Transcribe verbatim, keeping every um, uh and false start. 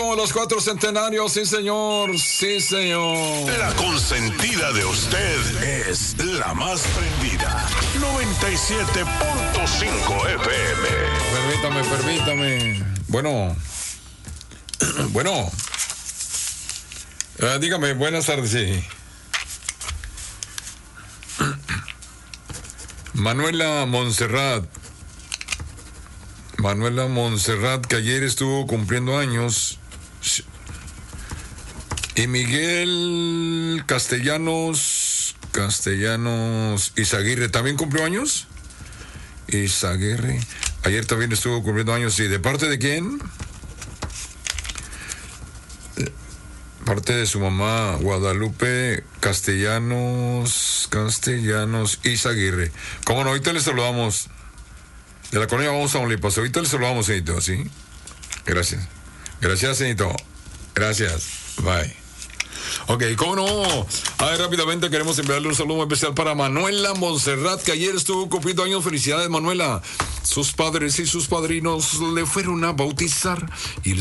Los cuatro centenarios, sí señor, sí señor. La consentida de usted es la más prendida. noventa y siete punto cinco F M. Permítame, permítame. Bueno, bueno. Uh, dígame, buenas tardes, sí. Manuela Montserrat. Manuela Montserrat, que ayer estuvo cumpliendo años. Y Miguel Castellanos, Castellanos Izaguirre, ¿también cumplió años? Izaguirre, ayer también estuvo cumpliendo años. ¿Y de parte de quién? De parte de su mamá, Guadalupe Castellanos, Castellanos Izaguirre. ¿Cómo no? Ahorita le saludamos. De la colonia vamos a Tamaulipas. Ahorita le saludamos, señorito, ¿sí? Gracias. Gracias, señorito. Gracias. Bye. Ok, ¿cómo no? A ver, rápidamente queremos enviarle un saludo muy especial para Manuela Montserrat, que ayer estuvo cumpliendo años. Felicidades, Manuela. Sus padres y sus padrinos le fueron a bautizar y